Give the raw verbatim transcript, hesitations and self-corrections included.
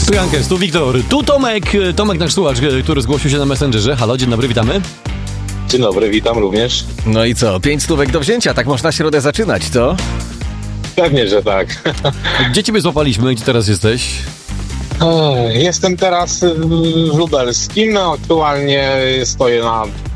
Jankers, tu Wiktor, tu Tomek, Tomek nasz słuchacz, który zgłosił się na Messengerze. Halo, dzień dobry, witamy. Dzień dobry, witam również. No i co, pięć stówek do wzięcia, tak można środę zaczynać, co? Pewnie, że tak. Gdzie ciebie złapaliśmy, gdzie teraz jesteś? Jestem teraz w Lubelskim, aktualnie stoję na